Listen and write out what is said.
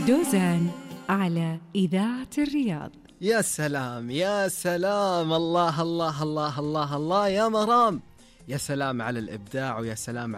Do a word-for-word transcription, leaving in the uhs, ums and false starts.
دوزان على إذاعة الرياض. يا سلام يا سلام، الله الله الله الله الله يا مرام، يا سلام على الإبداع ويا سلام